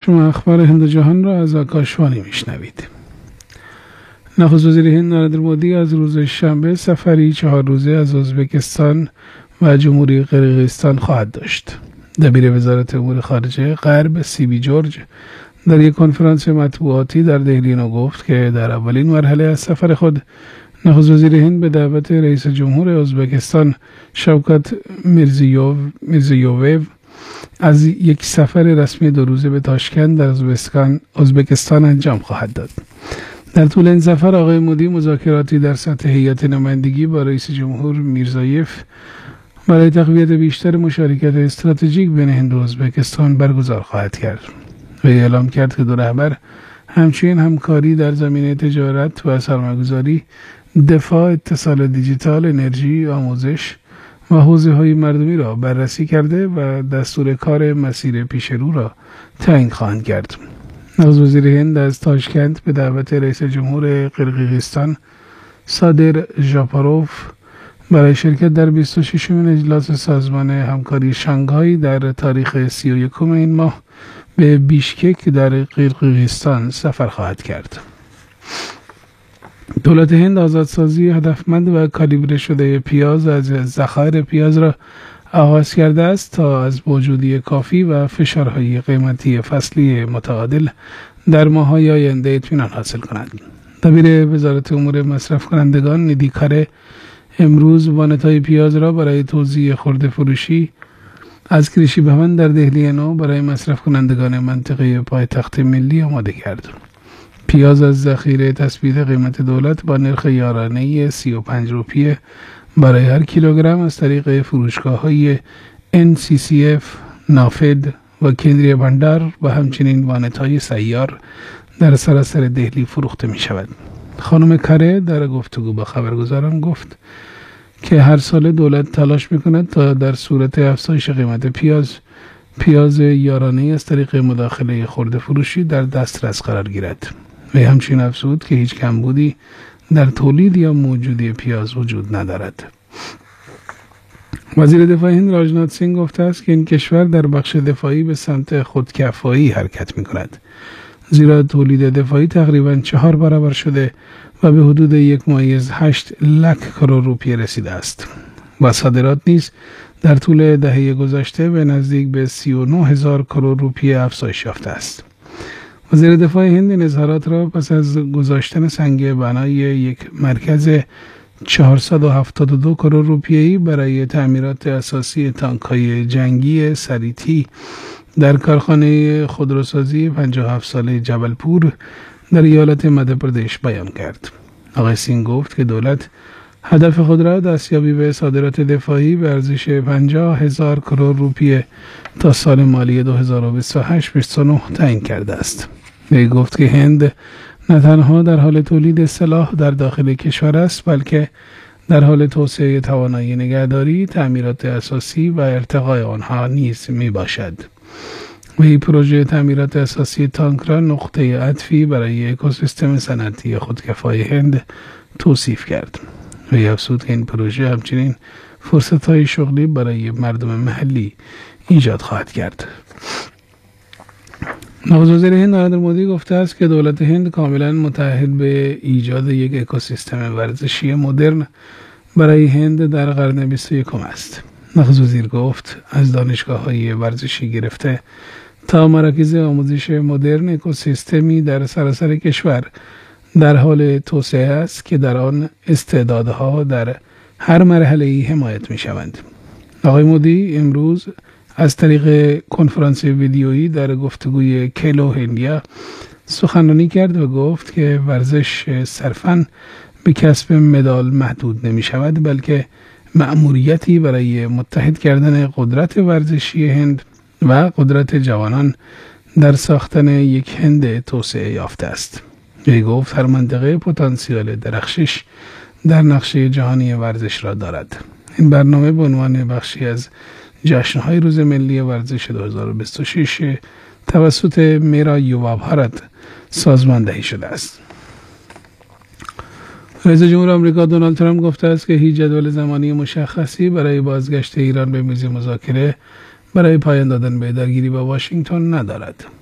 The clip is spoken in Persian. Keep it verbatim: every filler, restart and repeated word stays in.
شما اخبار هند و جهان را از آکاشوانی میشنوید. نخست وزیر هند نریندر مودی از روز شنبه سفری چهار روزه از ازبکستان و جمهوری قرقیزستان خواهد داشت. دبیر وزارت امور خارجه غرب سیبی جورج در یک کنفرانس مطبوعاتی در دهلی نو گفت که در اولین مرحله از سفر خود نخست وزیر هند به دعوت رئیس جمهور ازبکستان شوکت میرزیویو از یک سفر رسمی دو روزه به تاشکند در ازبکستان ازبکستان انجام خواهد داد. در طول این سفر آقای مودی مذاکراتی در سطح هیئت نمایندگی با رئیس جمهور میرزایف برای تقویت بیشتر مشارکت استراتژیک بین هند و ازبکستان برگزار خواهد کرد. وی اعلام کرد که دو رهبر همچنین همکاری در زمینه تجارت و سرمایه‌گذاری، دفاع، اتصال دیجیتال، انرژی، آموزش و حوزه‌های مردمی را بررسی کرده و دستور کار مسیر پیش رو را تعیین خواهند کرد. نخست وزیر هند از تاشکند به دعوت رئیس جمهور قرقیزستان صادر ژاپاروف برای شرکت در بیست و ششمین اجلاس سازمان همکاری شانگهای در تاریخ سی و یکم این ماه به بیشکک در قرقیزستان سفر خواهد کرد. دولت هند آزادسازی هدفمند و کالیبره شده پیاز از ذخایر پیاز را آغاز کرده است تا از موجودی کافی و فشارهای قیمتی فصلی متعادل در ماه‌های آینده اطمینان حاصل کند. دبیر وزارت امور مصرف کنندگان نیدی کاره امروز وانت‌های پیاز را برای توزیع خرده فروشی از کریشی بهمن در دهلی نو برای مصرف کنندگان منطقه پایتخت ملی آماده کرد. پیاز از ذخیره تثبیت قیمت دولت با نرخ یارانه سی و پنج روپیه برای هر کیلوگرم از طریق فروشگاه‌های ان سی سی اف، نافد و کندری بندر و همچنین وانت‌های سیار در سراسر دهلی فروخته می شود. خانم کاره در گفتگو با خبرگزاران گفت که هر سال دولت تلاش می کند تا در صورت افزایش قیمت پیاز پیاز یارانه از طریق مداخله خرده فروشی در دسترس قرار گیرد. و همچنین افزود که هیچ کمبودی در تولید یا موجودی پیاز وجود ندارد. وزیر دفاع هند راجناتھ سینگ گفته است که این کشور در بخش دفاعی به سمت خودکفایی حرکت می کند، زیرا تولید دفاعی تقریباً چهار برابر شده و به حدود یک ممیز هشت لک کرور روپیه رسیده است و صادرات نیز در طول دهه گذشته به نزدیک به سی و نه هزار کرور روپیه افزایش یافته است. وزیر دفاع هند این اظهارات را پس از گذاشتن سنگ بنای یک مرکز چهارصد و هفتاد و دو کرور روپیه‌ای برای تعمیرات اساسی تانک‌های جنگی سریتی در کارخانه خودروسازی پنجاه و هفت ساله جبلپور در ایالت مدھیہ پردیش بیان کرد. آقای سینگ گفت که دولت هدف خود را دستیابی به صادرات دفاعی به ارزش پنجاه هزار کرور روپیه تا سال مالی دو هزار و بیست و هشت بیست و نه تعیین کرده است. وی گفت که هند نه تنها در حال تولید سلاح در داخل کشور است، بلکه در حال توسعه توانایی نگهداری، تعمیرات اساسی و ارتقای آنها نیز می باشد. وی پروژه تعمیرات اساسی تانک را نقطه عطفی برای اکوسیستم صنعتی خودکفای هند توصیف کرد. وی افزود که این پروژه همچنین فرصت‌های شغلی برای مردم محلی ایجاد خواهد کرد. نخست وزیر هند نریندر مودی گفته است که دولت هند کاملا متعهد به ایجاد یک اکوسیستم ورزشی مدرن برای هند در قرن بیست و یکم است. نخست وزیر گفت از دانشگاه‌های ورزشی گرفته تا مراکز آموزش مدرن اکوسیستمی در سراسر کشور در حال توسعه است که در آن استعدادها در هر مرحله‌ای حمایت می‌شوند. آقای مودی امروز از طریق کنفرانس ویدیویی در گفتگوی کیلو هندیا سخنرانی کرد و گفت که ورزش صرفاً به کسب مدال محدود نمی شود، بلکه مأموریتی برای متحد کردن قدرت ورزشی هند و قدرت جوانان در ساختن یک هند توسعه یافته است. وی گفت هر منطقه پتانسیل درخشش در نقشه جهانی ورزش را دارد. این برنامه به عنوان بخشی از جشن‌های روز ملی ورزش دو هزار و بیست و شش توسط میرا یووا بھارت سازماندهی شده است. رئیس جمهور آمریکا دونالد ترامپ گفته است که هیچ جدول زمانی مشخصی برای بازگشت ایران به میز مذاکره برای پایان دادن به درگیری با واشنگتن ندارد.